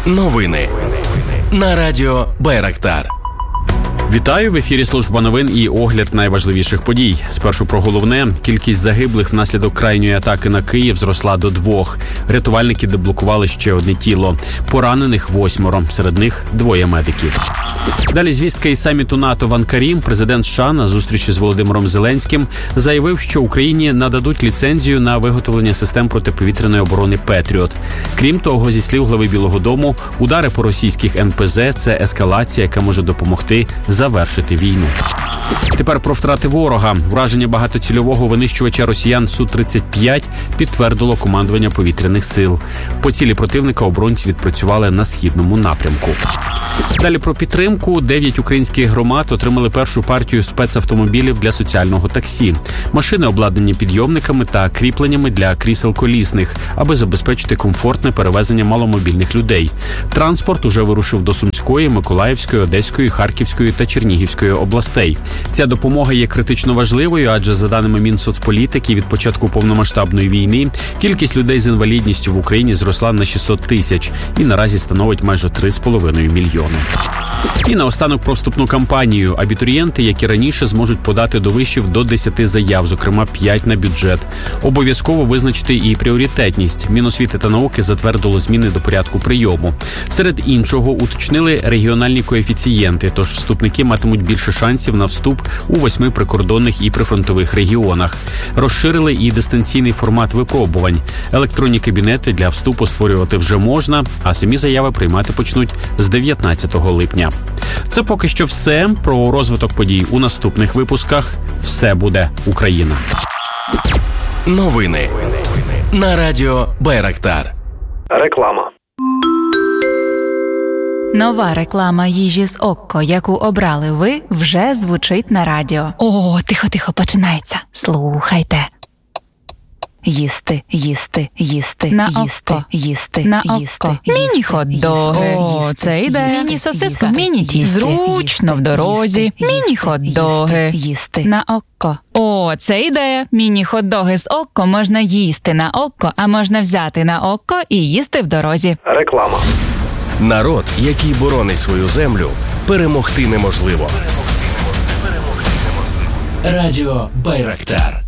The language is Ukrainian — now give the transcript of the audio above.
Новини на радіо Байрактар. Вітаю! В ефірі служба новин і огляд найважливіших подій. Спершу про головне. Кількість загиблих внаслідок крайньої атаки на Київ зросла до 2. Рятувальники деблокували ще одне тіло. Поранених 8, серед них 2 медиків. Далі звістка із саміту НАТО в Анкарі. Президент США на зустрічі з Володимиром Зеленським заявив, що Україні нададуть ліцензію на виготовлення систем протиповітряної оборони «Петріот». Крім того, зі слів глави Білого дому, удари по російських НПЗ – це ескалація, яка може допомогти завершити війну. Тепер про втрати ворога. Враження багатоцільового винищувача росіян Су-35 підтвердило командування повітряних сил. По цілі противника оборонці відпрацювали на східному напрямку. Далі про підтримку. 9 українських громад отримали першу партію спецавтомобілів для соціального таксі. Машини обладнані підйомниками та кріпленнями для крісел колісних, аби забезпечити комфортне перевезення маломобільних людей. Транспорт уже вирушив до Сумської, Миколаївської, Одеської, Харківської та Чернігівської областей. Ця допомога є критично важливою, адже, за даними Мінсоцполітики, від початку повномасштабної війни кількість людей з інвалідністю в Україні зросла на 600 тисяч і наразі становить майже 3,5 мільйони. І наостанок про вступну кампанію. Абітурієнти, як і раніше, зможуть подати до вишів до 10 заяв, зокрема 5 на бюджет. Обов'язково визначити і пріоритетність. Міносвіти та науки затвердило зміни до порядку прийому. Серед іншого, уточнили регіональні коефіцієнти, тож вступники матимуть більше шансів на вступ у 8 прикордонних і прифронтових регіонах. Розширили і дистанційний формат випробувань. Електронні кабінети для вступу створювати вже можна, а самі заяви приймати почнуть з 19 липня. Це поки що все. Про розвиток подій у наступних випусках. Все буде Україна. Новини на радіо Байрактар. Реклама. Нова реклама їжі з Окко, яку обрали ви, вже звучить на радіо. О, тихо, починається. Слухайте. Їсти, на Окко. Міні-хот-доги. О, це ідея. Міні-сосиска. Міні-тісті. Зручно в дорозі. Міні-хот-доги. На Окко. О, це ідея. Міні-хот-доги з Окко можна їсти на Окко, а можна взяти на Окко і їсти в дорозі. Реклама. Народ, який боронить свою землю, перемогти неможливо. Радіо Байрактар.